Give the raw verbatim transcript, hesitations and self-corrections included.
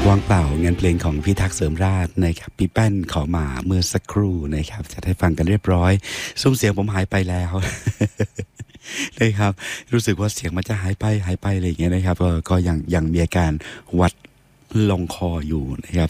ว่างเปล่างานเพลงของพี่ทักษ์เสริมราชนะครับพี่แป้นขอมาเมื่อสักครู่นะครับจะได้ฟังกันเรียบร้อยซุ้มเสียงผมหายไปแล้ว นะครับรู้สึกว่าเสียงมันจะหายไปหายไปอะไรอย่างเงี้ยนะครับก็ก็ยังยังมีอาการหวัดลงคออยู่นะครับ